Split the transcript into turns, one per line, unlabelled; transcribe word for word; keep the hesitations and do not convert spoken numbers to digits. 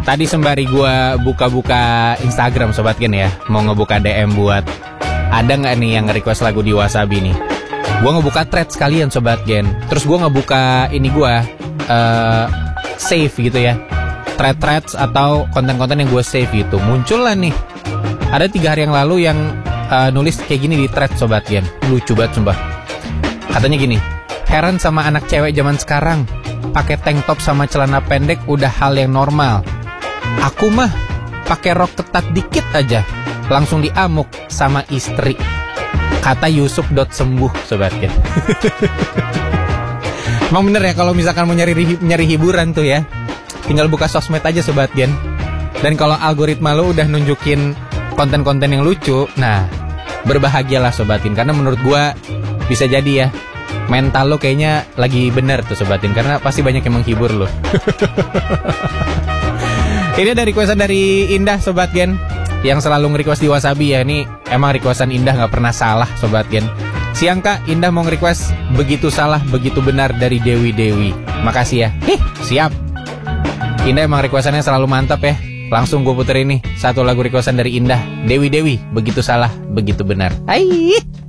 Tadi sembari gue buka-buka Instagram Sobat Gen ya, mau ngebuka D M buat ada nggak nih yang nge-request lagu di Wasabi nih. Gue ngebuka thread sekalian Sobat Gen. Terus gue ngebuka ini gue uh, save gitu ya, thread-threads atau konten-konten yang gue save gitu. Muncul lah nih, ada tiga hari yang lalu yang uh, nulis kayak gini di thread Sobat Gen. Lucu banget sumpah. Katanya gini, heran sama anak cewek zaman sekarang, pakai tank top sama celana pendek udah hal yang normal. Aku mah pakai rok ketat dikit aja langsung diamuk sama istri. Kata Yusuf dot sembuh Sobat Gen. Emang bener ya kalau misalkan mau nyari nyari hiburan tuh ya, tinggal buka sosmed aja Sobat Gen. Dan kalau algoritma lo udah nunjukin konten-konten yang lucu, nah berbahagialah Sobat Gen. Karena menurut gua bisa jadi ya, mental lo kayaknya lagi bener tuh Sobat Gen, karena pasti banyak yang menghibur lo. Ini ada requestan dari Indah Sobat Gen, yang selalu nge-request di Wasabi ya. Ini emang requestan Indah gak pernah salah Sobat Gen. Siang Kak, Indah mau nge-request Begitu Salah Begitu Benar dari Dewi Dewi. Makasih ya. Hih, siap. Indah emang requestannya selalu mantap ya. Langsung gue puter ini satu lagu requestan dari Indah, Dewi Dewi, Begitu Salah Begitu Benar. Hai.